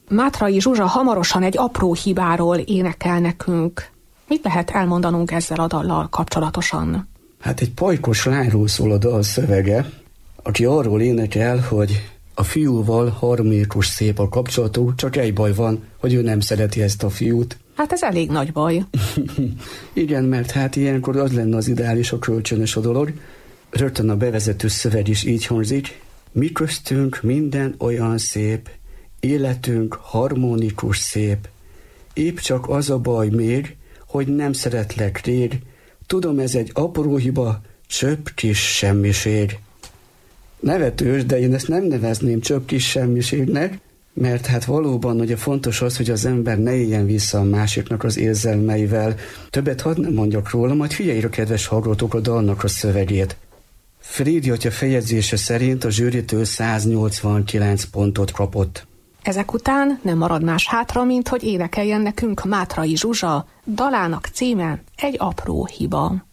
Mátrai Zsuzsa hamarosan egy apró hibáról énekel nekünk. Mit lehet elmondanunk ezzel a dallal kapcsolatosan? Hát egy pajkos lányról szól a dal szövege, aki arról énekel, hogy a fiúval harmonikus szép a kapcsolatuk, csak egy baj van, hogy ő nem szereti ezt a fiút. Hát ez elég nagy baj. Igen, mert hát ilyenkor az lenne az ideális, a kölcsönös a dolog. Rögtön a bevezető szöveg is így hangzik. Mi köztünk minden olyan szép, életünk harmonikus szép. Épp csak az a baj még, hogy nem szeretlek rég. Tudom, ez egy apró hiba, csöpp kis semmiség. Nevetős, de én ezt nem nevezném csöpp kis semmiségnek, mert hát valóban ugye fontos az, hogy az ember ne éljen vissza a másiknak az érzelmeivel. Többet hadd nem mondjak róla, majd figyeljék, kedves hallgatók, a dalnak a szövegét. Frédi atya fejezése szerint a zsűritől 189 pontot kapott. Ezek után nem marad más hátra, mint hogy énekeljen nekünk Mátrai Zsuzsa dalának címe Egy apró hiba.